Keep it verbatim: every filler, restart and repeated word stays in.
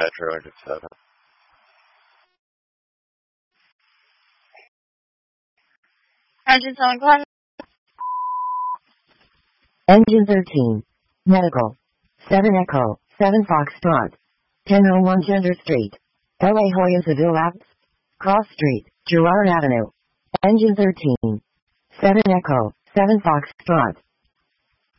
Metro Engine seven. Engine seven, go ahead. Engine thirteen. Medical. seven Echo, seven Foxtrot. ten oh one Gender Street. L A Hoya Seville Apps. Cross Street, Girard Avenue. Engine thirteen. seven Echo, seven Foxtrot.